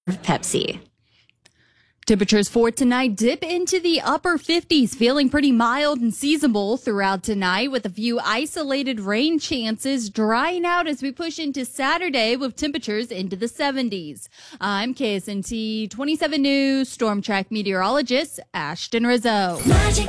Pepsi. Temperatures for tonight dip into the upper 50s, feeling pretty mild and seasonable throughout tonight with a few isolated rain chances, drying out as we push into Saturday with temperatures into the 70s. I'm KSNT 27 News Storm Track meteorologist Ashton Rizzo. Magic